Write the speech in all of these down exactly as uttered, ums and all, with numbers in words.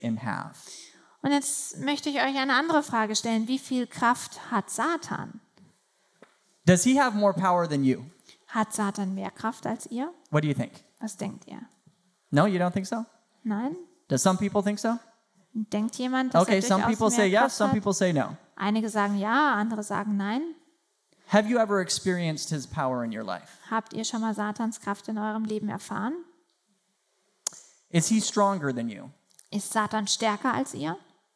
Satan have? Und jetzt möchte ich euch eine andere Frage stellen. Wie viel Kraft hat Satan? Does he have more power than you? Hat Satan mehr Kraft als ihr? What do you think? Was denkt ihr? No, you don't think so? Nein? Does some people think so? Denkt jemand, dass Okay, er some durchaus people say mehr yes, Kraft some hat? people say no. Einige sagen ja, andere sagen nein. Have you ever experienced his power in your life? Habt ihr schon mal Satans Kraft in eurem Leben erfahren? Is he stronger than you? Ist Satan stärker als ihr?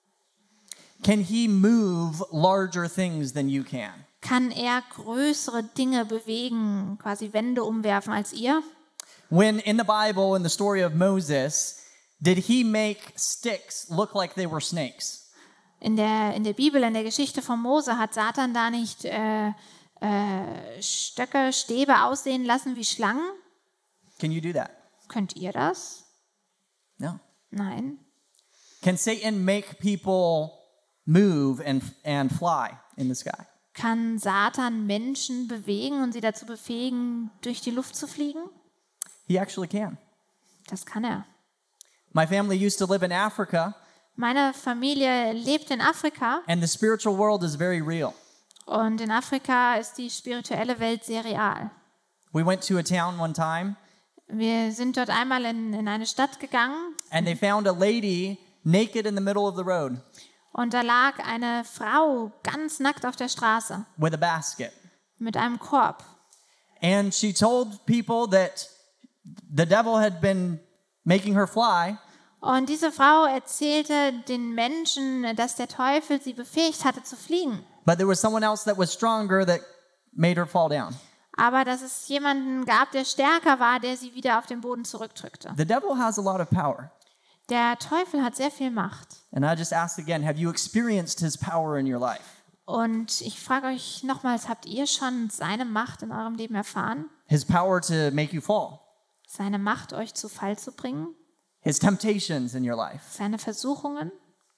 Can he move larger things than you can? Kann er größere Dinge bewegen, quasi Wände umwerfen als ihr? When in the Bible, in the story of Moses, did he make sticks look like they were snakes? In der, in der Bibel, in der Geschichte von Mose, hat Satan da nicht äh, äh, Stöcke, Stäbe aussehen lassen wie Schlangen? Can you do that? Könnt ihr das? No. Nein. Can Satan make people move and, and fly in the sky? Kann Satan Menschen bewegen und sie dazu befähigen, durch die Luft zu fliegen? He actually can. Das kann er. My family used to live in Africa, Meine Familie lebt in Afrika and the spiritual world is very real. und in Afrika ist die spirituelle Welt sehr real. We went to a town one time, Wir sind dort einmal in, in eine Stadt gegangen and they found a lady naked in the middle of the road und da lag eine Frau ganz nackt auf der Straße with a basket. mit einem Korb. And she told people that the devil had been making her fly, Und diese Frau erzählte den Menschen, dass der Teufel sie befähigt hatte zu fliegen. but there was someone else that was stronger that made her fall down. Aber dass es jemanden gab, der stärker war, der sie wieder auf den Boden zurückdrückte. The devil has a lot of power. Der Teufel hat sehr viel Macht. And I just asked again, have you experienced his power in your life? Und ich frage euch nochmals, habt ihr schon seine Macht in eurem Leben erfahren? His power to make you fall? Seine Macht, euch zu Fall zu bringen? His temptations in your life? Seine Versuchungen?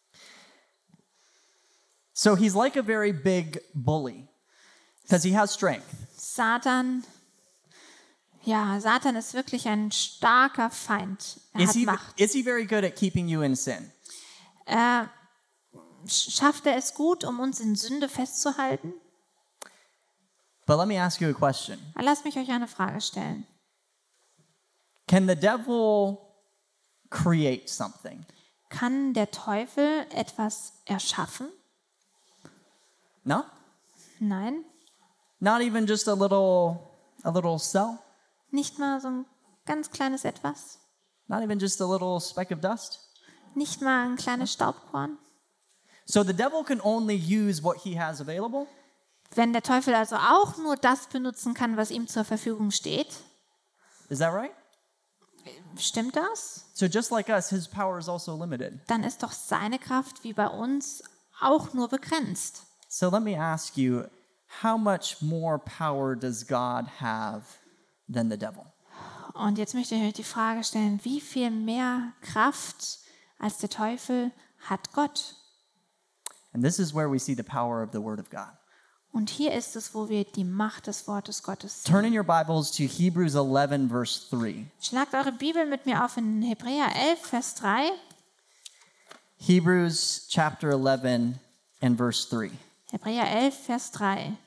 So he's like a very big bully because he has strength. Satan, ja, Satan ist wirklich ein starker Feind. Er Is hat he, Macht. is he very good at keeping you in sin? Äh, schafft er es gut, um uns in Sünde festzuhalten? But let me ask you a question. Lasst mich euch eine Frage stellen. Can the devil create something? Kann der Teufel etwas erschaffen? No? Nein, Not even just a little a little cell? nicht mal so ein ganz kleines Etwas? Not even just a little speck of dust? Nicht mal ein kleines Staubkorn? So the devil can only use what he has available? Wenn der Teufel also auch nur das benutzen kann, was ihm zur Verfügung steht, Is that right? stimmt das? So just like us, his power is also limited. Dann ist doch seine Kraft wie bei uns auch nur begrenzt. So let me ask you, how much more power does God have than the devil? Und jetzt möchte ich euch die Frage stellen, wie viel mehr Kraft als der Teufel hat Gott? And this is where we see the power of the Word of God. Und hier ist es, wo wir die Macht des Wortes Gottes sehen. Turn in your Bibles to Hebrews eleven, verse three. Schlagt eure Bibel mit mir auf in Hebräer elf, Vers drei. Hebrews chapter eleven and verse three. Hebräer elf, Vers drei.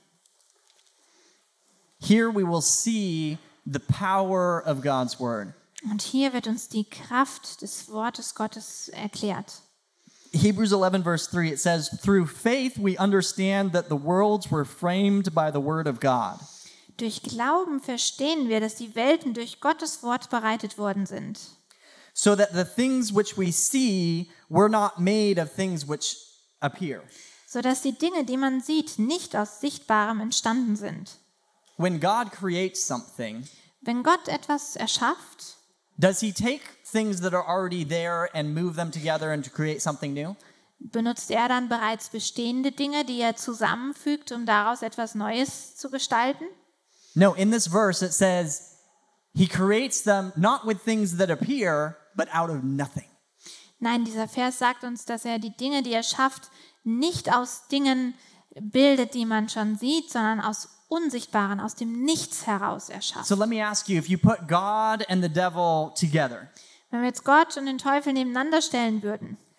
Here we will see the power of God's Word. Und hier wird uns die Kraft des Wortes Gottes erklärt. Hebrews eleven, verse three, it says, through faith we understand that the worlds were framed by the Word of God. Durch Glauben verstehen wir, dass die Welten durch Gottes Wort bereitet worden sind. So that the things which we see were not made of things which appear. Sodass die Dinge, die man sieht, nicht aus Sichtbarem entstanden sind. When God creates something, Wenn Gott etwas erschafft, does he take things that are already there and move them together and to create something new? benutzt er dann bereits bestehende Dinge, die er zusammenfügt, um daraus etwas Neues zu gestalten? No, in this verse it says he creates them not with things that appear, but out of nothing. Nein, dieser Vers sagt uns, dass er die Dinge, die er schafft, nicht aus Dingen bildet, die man schon sieht, sondern aus Unsichtbaren, aus dem Nichts heraus erschafft. So let me ask you, if you put God and the devil together, Wenn wir jetzt Gott und den Teufel nebeneinander stellen würden,